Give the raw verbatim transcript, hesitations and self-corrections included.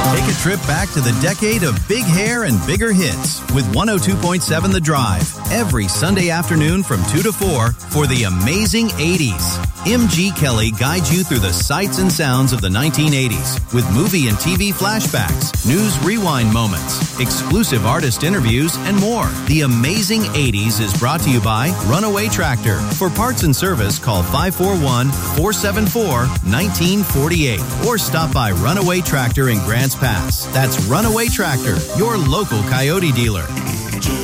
Take a trip back to the decade of big hair and bigger hits with one oh two point seven The Drive every Sunday afternoon from two to four for the amazing eighties. M G Kelly guides you through the sights and sounds of the nineteen eighties with movie and T V flashbacks, news rewind moments, exclusive artist interviews, and more. The Amazing eighties is brought to you by Runaway Tractor. For parts and service, call five four one, four seven four, one nine four eight or stop by Runaway Tractor in Grants Pass. That's Runaway Tractor, your local Coyote dealer.